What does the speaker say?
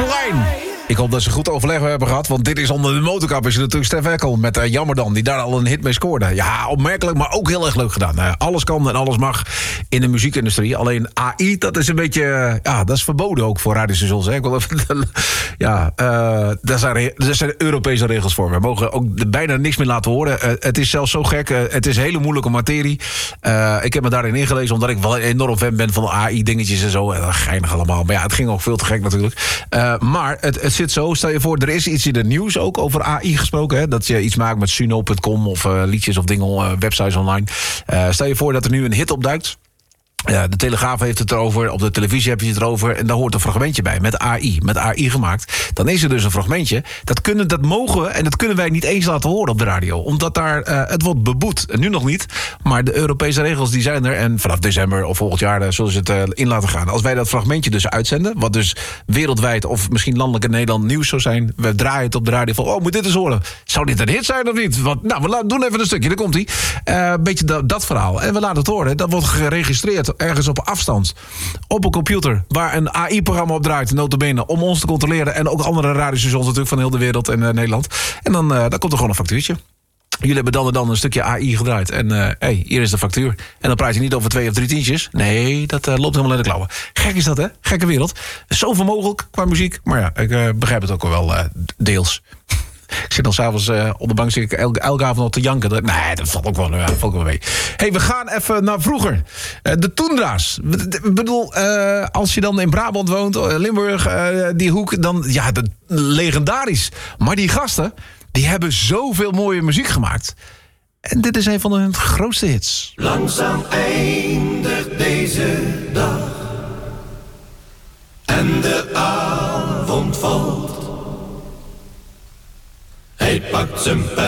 Klein. Ik hoop dat ze goed overleg hebben gehad, want dit is onder de motorkap is natuurlijk Stef Eckel met Jammer dan, die daar al een hit mee scoorde. Ja, opmerkelijk, maar ook heel erg leuk gedaan. Alles kan en alles mag in de muziekindustrie. Alleen AI, dat is een beetje, dat is verboden ook voor radiostations. Hè? Ik wil even, daar zijn Europese regels voor. We mogen ook bijna niks meer laten horen. Het is zelfs zo gek, het is hele moeilijke materie. Ik heb me daarin ingelezen, omdat ik wel een enorm fan ben van AI-dingetjes en zo. Geinig allemaal, maar ja, het ging ook veel te gek natuurlijk. Maar het zit zo, stel je voor, er is iets in het nieuws ook over AI gesproken. Hè, dat je iets maakt met Suno.com of liedjes of dingen, websites online. Stel je voor dat er nu een hit opduikt. De Telegraaf heeft het erover, op de televisie heb je het erover, en daar hoort een fragmentje bij, met AI gemaakt. Dan is er dus een fragmentje, dat mogen we en dat kunnen wij niet eens laten horen op de radio, omdat daar, het wordt beboet. En nu nog niet, maar de Europese regels die zijn er, en vanaf december of volgend jaar zullen ze het in laten gaan. Als wij dat fragmentje dus uitzenden, wat dus wereldwijd of misschien landelijk in Nederland nieuws zou zijn, we draaien het op de radio van, moet dit eens horen. Zou dit een hit zijn of niet? Want, we doen even een stukje, daar komt-ie. Beetje dat verhaal. En we laten het horen, dat wordt geregistreerd ergens op afstand, op een computer, waar een AI-programma op draait, nota bene, om ons te controleren, en ook andere radiostations natuurlijk van heel de wereld en Nederland. En dan komt er gewoon een factuurtje. Jullie hebben dan een stukje AI gedraaid. En hier is de factuur. En dan praat je niet over 2 of 3 tientjes. Nee, dat loopt helemaal in de klauwen. Gek is dat, hè? Gekke wereld. Zoveel mogelijk qua muziek. Maar ja, ik begrijp het ook wel deels. Ik zit dan s'avonds op de bank, zit ik elke avond nog te janken. Nee, dat valt ook wel mee. Hey, we gaan even naar vroeger. De Toendra's. Ik bedoel, als je dan in Brabant woont, Limburg, die hoek, dan, legendarisch. Maar die gasten, die hebben zoveel mooie muziek gemaakt. En dit is een van hun grootste hits. Langzaam eindigt deze dag. En de avond valt. Hij pakt zijn pen.